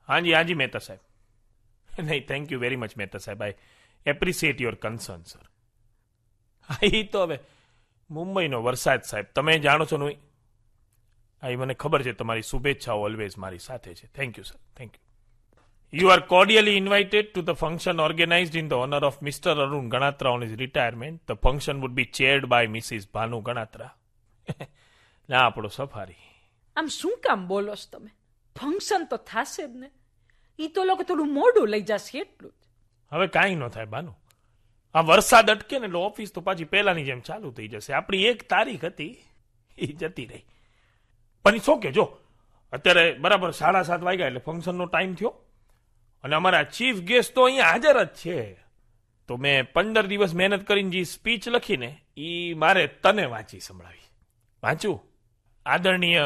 હાજી મહેતા સાહેબ. નહીં, thank you very much Mehta સાહેબ. આઈ એપ્રિસિએટ યોર કન્સર્ન સર. હા, એ તો હવે મુંબઈનો વરસાદ સાહેબ, તમે જાણો છો ને. હા, મને ખબર છે, તમારી શુભેચ્છાઓ ઓલવેઝ મારી સાથે છે. Thank you sir, thank you. You are cordially invited to the function organized in the honor of Mr. Arun Ganatra on his retirement. The function would be chaired by Mrs. Bhanu Ganatra. ના આપણો safari. આમ શું કામ બોલો છો તમે? Function તો થશે જ ને. ઈ તો લોકો થોડું મોડું લઈ જશે એટલું જ. હવે કાંઈ ન થાય બાનુ. આ વરસાદ અટકે ને એટલે ઓફિસ તો પાછી પહેલાની જેમ ચાલુ થઈ જશે. આપણી 1 તારીખ હતી એ જતી રહી. પણ શું કે જો અત્યારે બરાબર 7:30 વાગ્યા એટલે ફંક્શનનો ટાઈમ થયો અને અમારા ચીફ ગેસ્ટ તો અહીંયા હાજર જ છે. તો મેં 15 દિવસ મહેનત કરીને જે સ્પીચ લખીને એ મારે તને વાંચી સંભળાવી. વાંચું? આદરણીય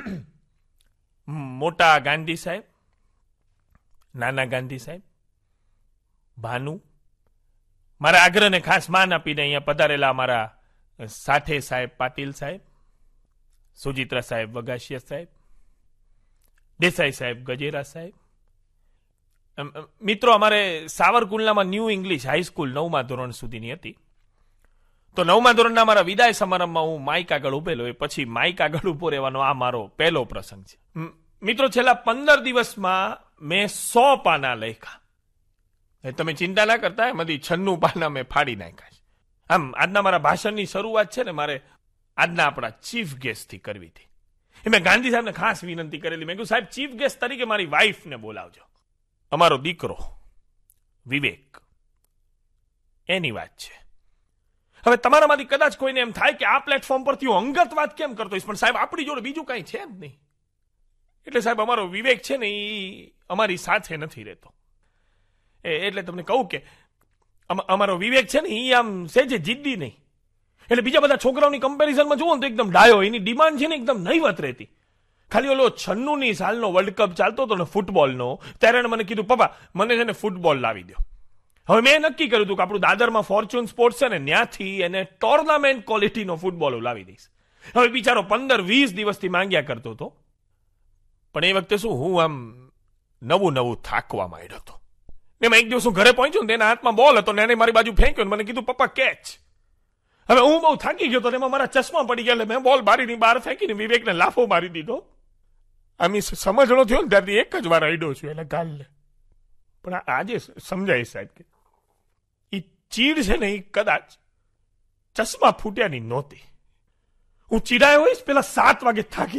મોટા ગાંધી સાહેબ, નાના ગાંધી સાહેબ, ભાનુ, મારા આગ્રહને ખાસ માન આપીને અહીંયા પધારેલા અમારા સાઠે સાહેબ પાટીલ સાહેબ, સુજિત્રા સાહેબ વગાશિયા સાહેબ, દેસાઈ સાહેબ ગજેરા સાહેબ. મિત્રો, અમારે સાવરકુંડલામાં ન્યૂ ઇંગ્લિશ હાઈસ્કૂલ 9મા ધોરણ સુધીની હતી. તો 9મા ધોરણના મારા વિદાય સમારંભમાં હું માઇક આગળ ઉભેલો. એ પછી માઇક આગળ ઉભો રહેવાનો આ મારો પહેલો પ્રસંગ છે. મિત્રો, છેલ્લા 15 દિવસમાં મેં 100 પાના લખ્યા. તમે ચિંતા ના કરતા, એમાંથી 96 પાના મેં ફાડી નાખ્યા છે. આમ આજના મારા ભાષણની શરૂઆત છે ને મારે આજના આપણા ચીફ ગેસ્ટથી કરવી હતી. એ મેં ગાંધી સાહેબને ખાસ વિનંતી કરેલી. મેં કહ્યું, સાહેબ, ચીફ ગેસ્ટ તરીકે મારી વાઈફને બોલાવજો. અમારો દીકરો વિવેક, એની વાત છે. હવે તમારામાંથી કદાચ કોઈને એમ થાય કે આ પ્લેટફોર્મ પરથી હું અંગત વાત કેમ કરતો હોઈશ, પણ સાહેબ આપણી જોડે બીજું કાંઈ છે જ નહીં. એટલે સાહેબ અમારો વિવેક છે ને એ અમારી સાથે નથી રહેતો. એટલે તમને કહું કે અમારો વિવેક છે ને એ આમ સેજે જિદ્દી નહીં. એટલે બીજા બધા છોકરાઓની કમ્પેરિઝનમાં જુઓ ને તો એકદમ ડાયો, એની ડિમાન્ડ છે ને એકદમ નહીવત રહેતી. ખાલી ઓલો 96ની સાલનો વર્લ્ડ કપ ચાલતો હતો ને ફૂટબોલનો, ત્યારે એને મને કીધું, પપ્પા મને છે ને ફૂટબોલ લાવી દો. હવે મેં નક્કી કર્યું હતું કે આપણું દાદરમાં ફોર્ચ્યુન સ્પોર્ટ્સ છે ને ત્યાંથી એને ટોર્નામેન્ટ ક્વોલિટીનો ફૂટબોલ લાવી દઈશ. હવે બિચારો 15-20 દિવસથી માંગ્યા કરતો હતો. પણ એ વખતે શું હું આમ નવું થાકવા માંડ્યો હતો. એમાં એક દિવસ હું ઘરે પહોંચ્યો ને એના હાથમાં બોલ હતો ને એને મારી બાજુ ફેંક્યો ને મને કીધું, પપ્પા કેચ. હવે હું બહુ થાકી ગયો હતો ને એમાં મારા ચશ્મા પડી ગયા એટલે મેં બોલ બારીની બહાર ફેંકીને વિવેકને લાફો મારી દીધો. આમ સમજણો થયો ને ત્યારથી એક જ વાર અડ્યો છું એને ગાલને. પણ આજે સમજાય સાહેબ કે એ ચીડ છે ને એ કદાચ ચશ્મા ફૂટ્યાની નહોતી. હું ચીડાયો હોઈશ પેલા 7 વાગે થાકી